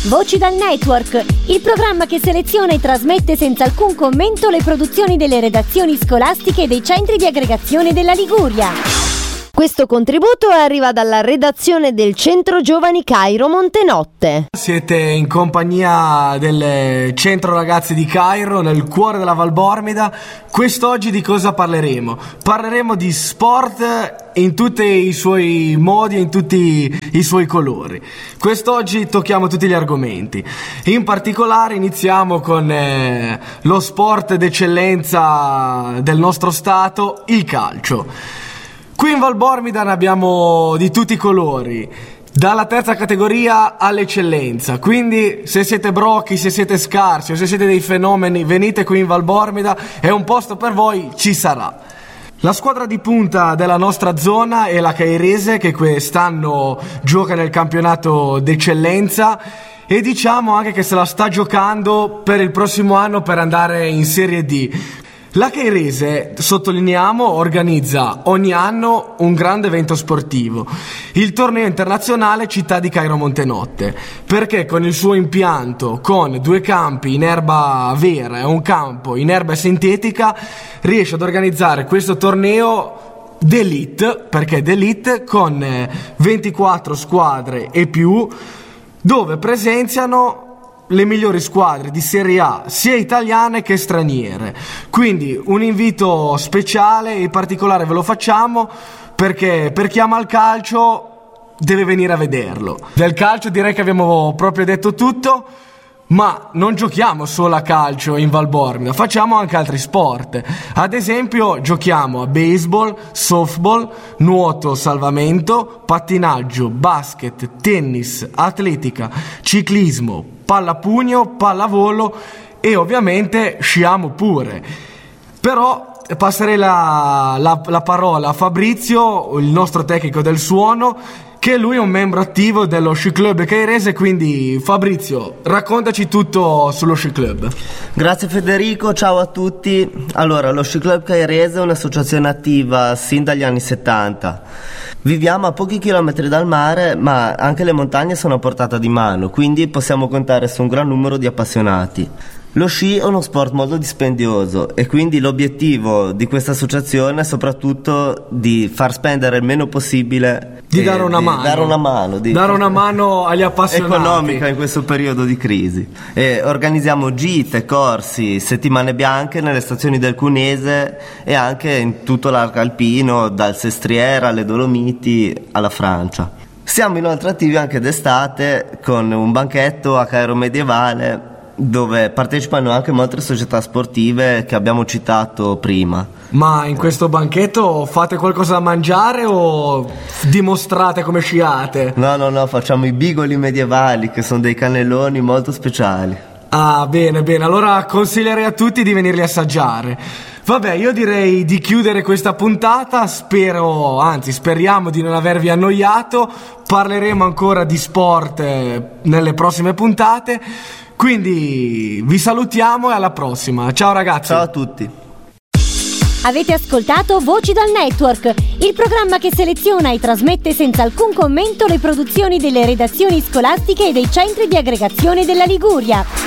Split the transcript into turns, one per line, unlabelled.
Voci dal Network, il programma che seleziona e trasmette senza alcun commento le produzioni delle redazioni scolastiche e dei centri di aggregazione della Liguria. Questo contributo arriva dalla redazione del Centro Giovani Cairo Montenotte.
Siete in compagnia del Centro Ragazzi di Cairo, nel cuore della Val Bormida. Quest'oggi di cosa parleremo? Parleremo di sport in tutti i suoi modi e in tutti i suoi colori. Quest'oggi tocchiamo tutti gli argomenti. In particolare iniziamo con lo sport d'eccellenza del nostro stato, il calcio. Qui in Val Bormida ne abbiamo di tutti i colori, dalla terza categoria all'eccellenza, quindi se siete brocchi, se siete scarsi o se siete dei fenomeni, venite qui in Val Bormida, è un posto per voi, ci sarà. La squadra di punta della nostra zona è la Cairese, che quest'anno gioca nel campionato d'eccellenza e diciamo anche che se la sta giocando per il prossimo anno per andare in Serie D. La Cairese, sottolineiamo, organizza ogni anno un grande evento sportivo, il torneo internazionale Città di Cairo Montenotte, perché con il suo impianto, con 2 campi in erba vera e un campo in erba sintetica, riesce ad organizzare questo torneo d'elite, perché d'elite, con 24 squadre e più, dove presenziano le migliori squadre di Serie A, sia italiane che straniere. Quindi un invito speciale e in particolare ve lo facciamo perché per chi ama il calcio deve venire a vederlo. Del calcio direi che abbiamo proprio detto tutto, ma non giochiamo solo a calcio in Val Bormida, facciamo anche altri sport. Ad esempio giochiamo a baseball, softball, nuoto, salvamento, pattinaggio, basket, tennis, atletica, ciclismo, pallapugno, pallavolo e ovviamente sciamo pure. Però passerei la parola a Fabrizio, il nostro tecnico del suono, che lui è un membro attivo dello Sci Club Cairese, quindi Fabrizio, raccontaci tutto sullo Sci Club.
Grazie Federico, ciao a tutti. Allora, lo Sci Club Cairese è un'associazione attiva sin dagli anni 70. Viviamo a pochi chilometri dal mare, ma anche le montagne sono a portata di mano, quindi possiamo contare su un gran numero di appassionati. Lo sci è uno sport molto dispendioso e quindi l'obiettivo di questa associazione è soprattutto di far spendere il meno possibile,
di dare una mano agli appassionati,
economica in questo periodo di crisi. E organizziamo gite, corsi, settimane bianche nelle stazioni del Cunese e anche in tutto l'arco alpino, dal Sestriere alle Dolomiti alla Francia. Siamo inoltre attivi anche d'estate con un banchetto a Cairo Medievale, dove partecipano anche molte società sportive che abbiamo citato prima.
Ma in questo banchetto fate qualcosa da mangiare o dimostrate come sciate?
No, facciamo i bigoli medievali, che sono dei cannelloni molto speciali.
Ah, bene, allora consiglierei a tutti di venirli a assaggiare. Vabbè, io direi di chiudere questa puntata, speriamo di non avervi annoiato, parleremo ancora di sport nelle prossime puntate. Quindi vi salutiamo e alla prossima. Ciao ragazzi.
Ciao a tutti.
Avete ascoltato Voci dal Network, il programma che seleziona e trasmette senza alcun commento le produzioni delle redazioni scolastiche e dei centri di aggregazione della Liguria.